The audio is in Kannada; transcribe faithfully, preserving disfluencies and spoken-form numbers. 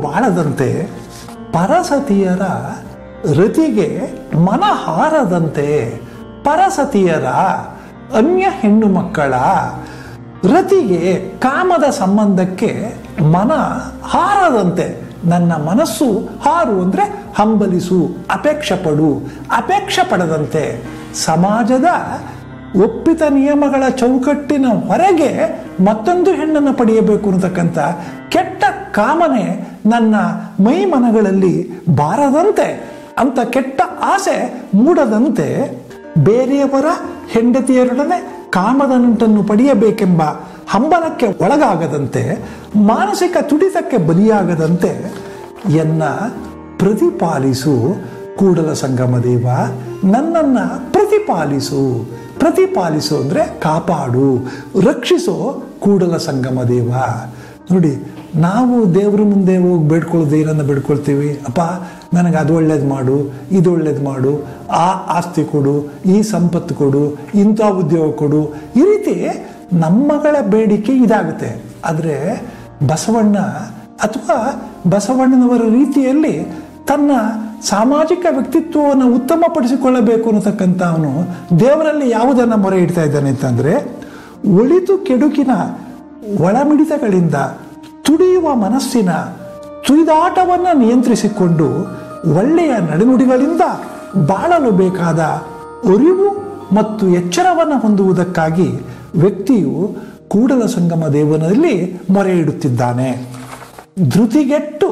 ಬಾಳದಂತೆ, ಪರಸತಿಯರ ರತಿಗೆ ಮನ ಹಾರದಂತೆ. ಪರಸತಿಯರ ಅನ್ಯ ಹೆಣ್ಣು ಮಕ್ಕಳ ರತಿಗೆ, ಕಾಮದ ಸಂಬಂಧಕ್ಕೆ ಮನ ಹಾರದಂತೆ. ನನ್ನ ಮನಸ್ಸು ಹಾರು ಅಂದರೆ ಹಂಬಲಿಸು, ಅಪೇಕ್ಷೆ ಪಡು, ಅಪೇಕ್ಷೆ ಪಡದಂತೆ. ಸಮಾಜದ ಒಪ್ಪಿತ ನಿಯಮಗಳ ಚೌಕಟ್ಟಿನ ಹೊರಗೆ ಮತ್ತೊಂದು ಹೆಣ್ಣನ್ನು ಪಡೆಯಬೇಕು ಅನ್ನತಕ್ಕಂಥ ಕೆಟ್ಟ ಕಾಮನೆ ನನ್ನ ಮೈ ಮನಗಳಲ್ಲಿ ಬಾರದಂತೆ, ಅಂತ ಕೆಟ್ಟ ಆಸೆ ಮೂಡದಂತೆ. ಬೇರೆಯವರ ಹೆಂಡತಿಯರೊಡನೆ ಕಾಮದ ನಂಟನ್ನು ಪಡೆಯಬೇಕೆಂಬ ಹಂಬಲಕ್ಕೆ ಒಳಗಾಗದಂತೆ, ಮಾನಸಿಕ ತುಡಿತಕ್ಕೆ ಬಲಿಯಾಗದಂತೆ ಎನ್ನ ಪ್ರತಿಪಾಲಿಸು ಕೂಡಲ ಸಂಗಮ ದೇವ. ನನ್ನನ್ನು ಪ್ರತಿಪಾಲಿಸು. ಪ್ರತಿಪಾಲಿಸು ಅಂದರೆ ಕಾಪಾಡು, ರಕ್ಷಿಸೋ ಕೂಡಲ ಸಂಗಮ ದೇವ. ನೋಡಿ, ನಾವು ದೇವ್ರ ಮುಂದೆ ಹೋಗಿ ಬೇಡ್ಕೊಳ್ಳೋದು ಏನನ್ನ ಬೇಡ್ಕೊಳ್ತೀವಿ? ಅಪ್ಪ ನನಗೆ ಅದು ಒಳ್ಳೇದು ಮಾಡು, ಇದು ಒಳ್ಳೇದು ಮಾಡು, ಆ ಆಸ್ತಿ ಕೊಡು, ಈ ಸಂಪತ್ತು ಕೊಡು, ಇಂಥ ಉದ್ಯೋಗ ಕೊಡು. ಈ ರೀತಿ ನಮ್ಮಗಳ ಬೇಡಿಕೆ ಇದಾಗುತ್ತೆ. ಆದರೆ ಬಸವಣ್ಣ ಅಥವಾ ಬಸವಣ್ಣನವರ ರೀತಿಯಲ್ಲಿ ತನ್ನ ಸಾಮಾಜಿಕ ವ್ಯಕ್ತಿತ್ವವನ್ನು ಉತ್ತಮಪಡಿಸಿಕೊಳ್ಳಬೇಕು ಅನ್ನತಕ್ಕಂಥ ಅವನು ದೇವರಲ್ಲಿ ಯಾವುದನ್ನು ಮೊರೆ ಇಡ್ತಾ ಇದ್ದಾನೆ ಅಂತಂದರೆ, ಒಳಿತು ಕೆಡುಕಿನ ಒಳಮಿಡಿತಗಳಿಂದ ತುಡಿಯುವ ಮನಸ್ಸಿನ ತುಯ್ದಾಟವನ್ನು ನಿಯಂತ್ರಿಸಿಕೊಂಡು ಒಳ್ಳೆಯ ನಡೆನುಡಿಗಳಿಂದ ಬಾಳಲು ಬೇಕಾದ ಅರಿವು ಮತ್ತು ಎಚ್ಚರವನ್ನು ಹೊಂದುವುದಕ್ಕಾಗಿ ವ್ಯಕ್ತಿಯು ಕೂಡಲ ಸಂಗಮ ದೇವನಲ್ಲಿ ಮೊರೆ ಇಡುತ್ತಿದ್ದಾನೆ. ಧೃತಿಗೆಟ್ಟು